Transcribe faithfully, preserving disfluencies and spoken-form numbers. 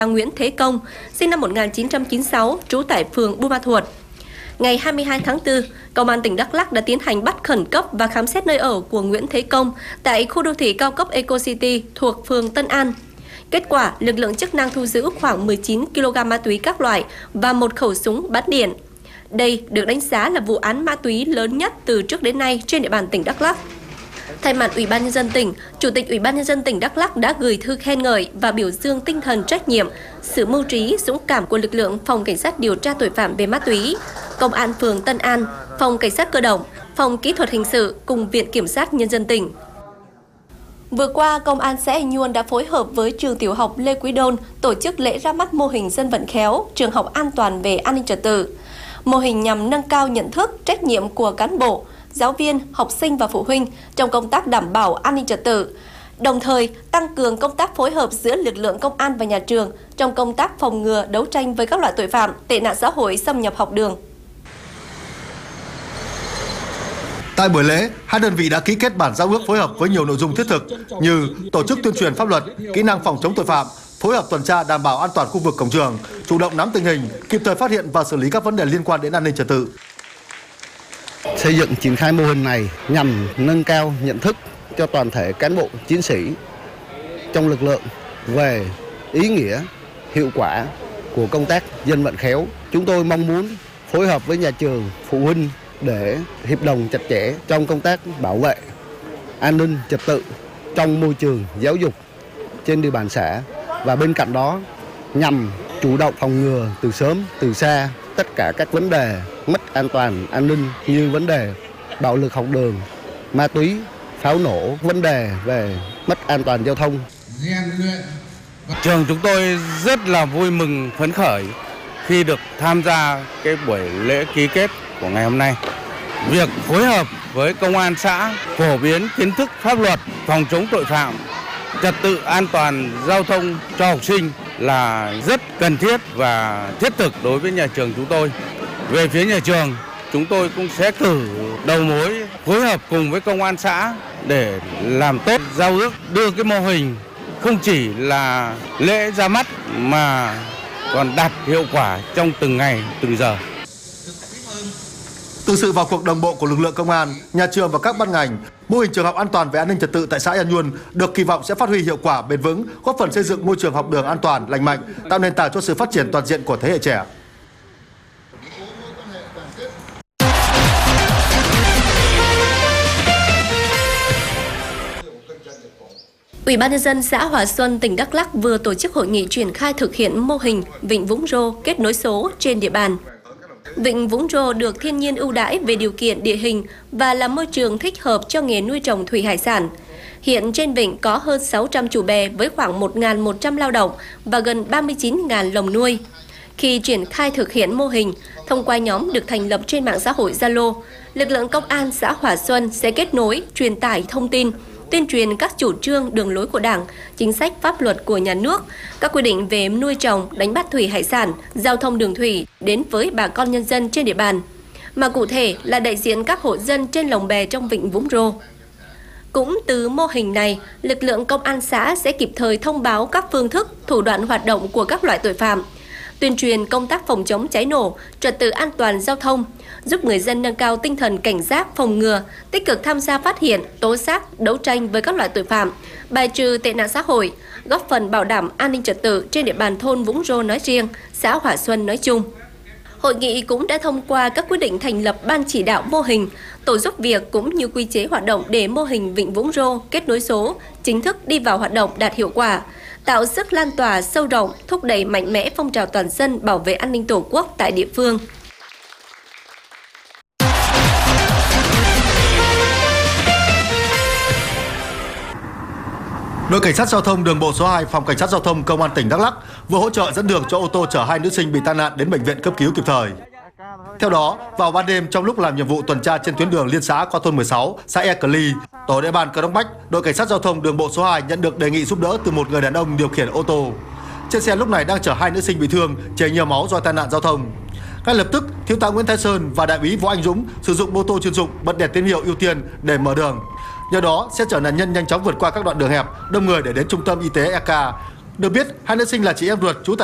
Nguyễn Thế Công, sinh năm một nghìn chín trăm chín mươi sáu, trú tại phường Buôn Ma Thuột. Ngày hai mươi hai tháng tư, Công an tỉnh Đắk Lắk đã tiến hành bắt khẩn cấp và khám xét nơi ở của Nguyễn Thế Công tại khu đô thị cao cấp Eco City thuộc phường Tân An. Kết quả, lực lượng chức năng thu giữ khoảng mười chín ki lô gam ma túy các loại và một khẩu súng bắn điện. Đây được đánh giá là vụ án ma túy lớn nhất từ trước đến nay trên địa bàn tỉnh Đắk Lắk. Thay mặt Ủy ban Nhân dân tỉnh, Chủ tịch Ủy ban Nhân dân tỉnh Đắk Lắk đã gửi thư khen ngợi và biểu dương tinh thần trách nhiệm, sự mưu trí, dũng cảm của lực lượng Phòng Cảnh sát điều tra tội phạm về ma túy, Công an phường Tân An, Phòng Cảnh sát cơ động, Phòng Kỹ thuật hình sự cùng Viện Kiểm sát Nhân dân tỉnh. Vừa qua, Công an xã E Nhuần đã phối hợp với trường tiểu học Lê Quý Đôn tổ chức lễ ra mắt mô hình dân vận khéo, trường học an toàn về an ninh trật tự. Mô hình nhằm nâng cao nhận thức, trách nhiệm của cán bộ, giáo viên, học sinh và phụ huynh trong công tác đảm bảo an ninh trật tự, đồng thời tăng cường công tác phối hợp giữa lực lượng công an và nhà trường trong công tác phòng ngừa, đấu tranh với các loại tội phạm, tệ nạn xã hội xâm nhập học đường. Tại buổi lễ, hai đơn vị đã ký kết bản giao ước phối hợp với nhiều nội dung thiết thực như tổ chức tuyên truyền pháp luật, kỹ năng phòng chống tội phạm, phối hợp tuần tra đảm bảo an toàn khu vực cổng trường, chủ động nắm tình hình, kịp thời phát hiện và xử lý các vấn đề liên quan đến an ninh trật tự. Xây dựng triển khai mô hình này nhằm nâng cao nhận thức cho toàn thể cán bộ chiến sĩ trong lực lượng về ý nghĩa, hiệu quả của công tác dân vận khéo. Chúng tôi mong muốn phối hợp với nhà trường, phụ huynh để hiệp đồng chặt chẽ trong công tác bảo vệ an ninh trật tự trong môi trường giáo dục trên địa bàn xã, và bên cạnh đó nhằm chủ động phòng ngừa từ sớm từ xa tất cả các vấn đề mất an toàn an ninh như vấn đề bạo lực học đường, ma túy, pháo nổ, vấn đề về mất an toàn giao thông. Trường chúng tôi rất là vui mừng phấn khởi khi được tham gia cái buổi lễ ký kết của ngày hôm nay. Việc phối hợp với công an xã phổ biến kiến thức pháp luật, phòng chống tội phạm, trật tự an toàn giao thông cho học sinh là rất cần thiết và thiết thực đối với nhà trường chúng tôi. Về phía nhà trường, chúng tôi cũng sẽ cử đầu mối phối hợp cùng với công an xã để làm tốt giao ước, đưa cái mô hình không chỉ là lễ ra mắt mà còn đạt hiệu quả trong từng ngày, từng giờ. Từ sự vào cuộc đồng bộ của lực lượng công an, nhà trường và các ban ngành, mô hình trường học an toàn về an ninh trật tự tại xã E Nhuần được kỳ vọng sẽ phát huy hiệu quả bền vững, góp phần xây dựng môi trường học đường an toàn, lành mạnh, tạo nền tảng cho sự phát triển toàn diện của thế hệ trẻ. Ủy ban Nhân dân xã Hòa Xuân, tỉnh Đắk Lắk vừa tổ chức hội nghị triển khai thực hiện mô hình Vịnh Vũng Rô kết nối số trên địa bàn. Vịnh Vũng Rô được thiên nhiên ưu đãi về điều kiện địa hình và là môi trường thích hợp cho nghề nuôi trồng thủy hải sản. Hiện trên vịnh có hơn sáu trăm chủ bè với khoảng một nghìn một trăm lao động và gần ba mươi chín nghìn lồng nuôi. Khi triển khai thực hiện mô hình, thông qua nhóm được thành lập trên mạng xã hội Zalo, lực lượng công an xã Hòa Xuân sẽ kết nối, truyền tải thông tin, tuyên truyền các chủ trương, đường lối của Đảng, chính sách pháp luật của nhà nước, các quy định về nuôi trồng, đánh bắt thủy hải sản, giao thông đường thủy đến với bà con nhân dân trên địa bàn, mà cụ thể là đại diện các hộ dân trên lồng bè trong Vịnh Vũng Rô. Cũng từ mô hình này, lực lượng công an xã sẽ kịp thời thông báo các phương thức, thủ đoạn hoạt động của các loại tội phạm, tuyên truyền công tác phòng chống cháy nổ, trật tự an toàn giao thông, giúp người dân nâng cao tinh thần cảnh giác, phòng ngừa, tích cực tham gia phát hiện, tố giác, đấu tranh với các loại tội phạm, bài trừ tệ nạn xã hội, góp phần bảo đảm an ninh trật tự trên địa bàn thôn Vũng Rô nói riêng, xã Hòa Xuân nói chung. Hội nghị cũng đã thông qua các quyết định thành lập ban chỉ đạo mô hình, tổ giúp việc cũng như quy chế hoạt động để mô hình Vịnh Vũng Rô kết nối số chính thức đi vào hoạt động đạt hiệu quả, tạo sức lan tỏa sâu rộng, thúc đẩy mạnh mẽ phong trào toàn dân bảo vệ an ninh Tổ quốc tại địa phương. Đội Cảnh sát Giao thông đường bộ số hai, Phòng Cảnh sát Giao thông Công an tỉnh Đắk Lắk vừa hỗ trợ dẫn đường cho ô tô chở hai nữ sinh bị tai nạn đến bệnh viện cấp cứu kịp thời. Theo đó, vào ban đêm trong lúc làm nhiệm vụ tuần tra trên tuyến đường liên xã qua thôn mười sáu, xã E Cờ Ly, tổ địa bàn Cờ Đông Bách, đội Cảnh sát Giao thông đường bộ số hai nhận được đề nghị giúp đỡ từ một người đàn ông điều khiển ô tô. Trên xe lúc này đang chở hai nữ sinh bị thương, chảy nhiều máu do tai nạn giao thông. Ngay lập tức, thiếu tá Nguyễn Thái Sơn và đại úy Võ Anh Dũng sử dụng mô tô chuyên dụng bật đèn tín hiệu ưu tiên để mở đường. Nhờ đó sẽ chở nạn nhân nhanh chóng vượt qua các đoạn đường hẹp, đông người để đến trung tâm y tế e ca. Được biết, hai nữ sinh là chị em ruột trú tại